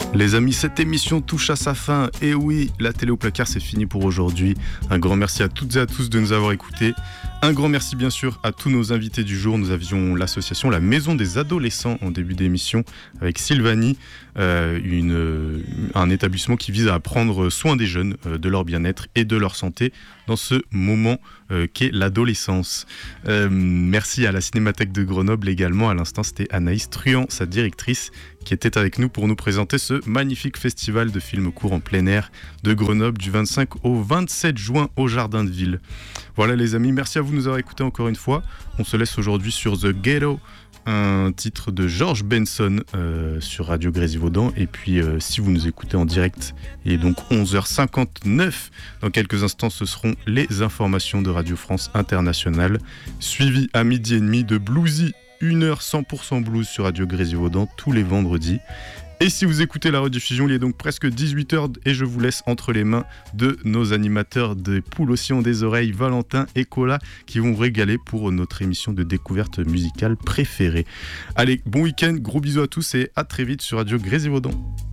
Les amis, cette émission touche à sa fin. Et oui, la télé au placard, c'est fini pour aujourd'hui. Un grand merci à toutes et à tous de nous avoir écoutés. Un grand merci bien sûr à tous nos invités du jour. Nous avions l'association La Maison des Adolescents en début d'émission avec Sylvanie, un établissement qui vise à prendre soin des jeunes, de leur bien-être et de leur santé dans ce moment qu'est l'adolescence. Merci à la Cinémathèque de Grenoble également. À l'instant, c'était Anaïs Truand, sa directrice, qui était avec nous pour nous présenter ce magnifique festival de films courts en plein air de Grenoble du 25 au 27 juin au Jardin de Ville. Voilà les amis, merci à vous de nous avoir écoutés encore une fois. On se laisse aujourd'hui sur The Ghetto, un titre de George Benson sur Radio Grésivaudan. Et puis si vous nous écoutez en direct, il est donc 11h59. Dans quelques instants, ce seront les informations de Radio France Internationale, suivies à 12h30 de Bluesy, 1h 100% blues sur Radio Grésivaudan tous les vendredis. Et si vous écoutez la rediffusion, il est donc presque 18h et je vous laisse entre les mains de nos animateurs des poules aussi ont des oreilles, Valentin et Cola, qui vont vous régaler pour notre émission de découverte musicale préférée. Allez, bon week-end, gros bisous à tous et à très vite sur Radio Grésivaudan.